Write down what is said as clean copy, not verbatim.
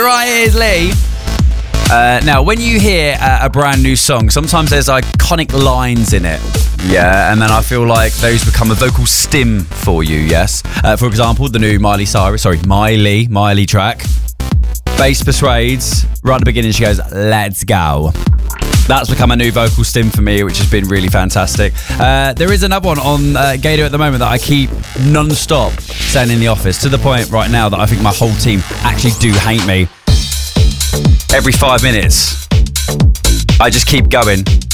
Right, here's Lee. Now, when you hear a brand new song, sometimes there's iconic lines in it. Yeah, and then I feel like those become a vocal stim for you, yes? For example, the new Miley track. Bass persuades. Right at the beginning, she goes, "Let's go." That's become a new vocal stim for me, which has been really fantastic. There is another one on Gator at the moment that I keep non-stop saying in the office, to the point right now that I think my whole team actually do hate me. Every 5 minutes, I just keep going.